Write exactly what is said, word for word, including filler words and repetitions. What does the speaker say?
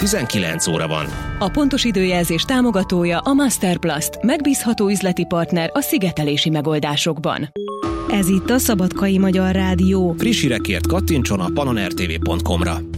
tizenkilenc óra van. A pontos időjelzés támogatója a Masterplast, megbízható üzleti partner a szigetelési megoldásokban. Ez itt a Szabadkai Magyar Rádió. Friss hírekért kattintson a panonertv pont com-ra.